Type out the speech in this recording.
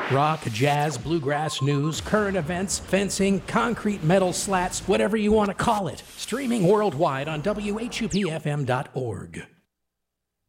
Rock, jazz, bluegrass, news, current events, fencing, concrete metal slats, whatever you want to call it. Streaming worldwide on WHUPFM.org.